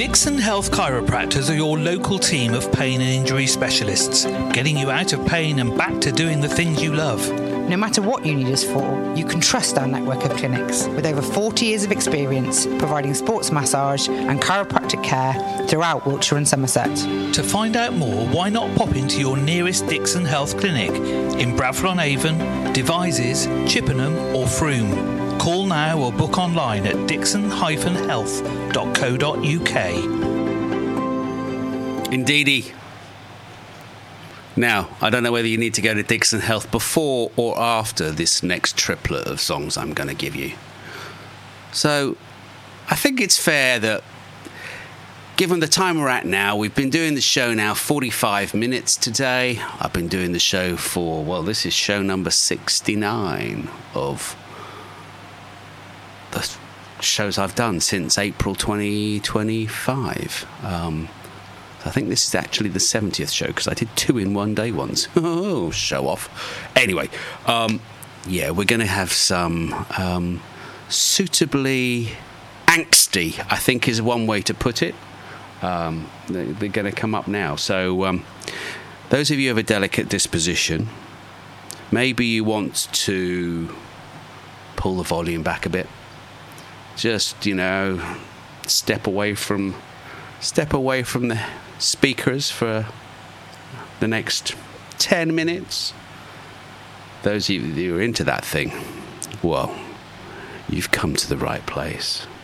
Dixon Health Chiropractors are your local team of pain and injury specialists, getting you out of pain and back to doing the things you love. No matter what you need us for, you can trust our network of clinics with over 40 years of experience providing sports massage and chiropractic care throughout Wiltshire and Somerset. To find out more, why not pop into your nearest Dixon Health clinic in Bradford-on-Avon, Devizes, Chippenham or Frome. Call now or book online at dixon-health.co.uk. Indeedy. Now, I don't know whether you need to go to Dixon Health before or after this next triplet of songs I'm going to give you. So, I think it's fair that, given the time we're at now, we've been doing the show now 45 minutes today. I've been doing the show for, well, this is show number 69 of the shows I've done since April 2025. I think this is actually the 70th show because I did 2 in one day once. Oh, show off. Anyway, yeah, we're going to have some suitably angsty, I think is one way to put it. They're going to come up now. So those of you of a delicate disposition, maybe you want to pull the volume back a bit. Just, you know, step away from the speakers for the next 10 minutes. Those of you who are into that thing, well, you've come to the right place.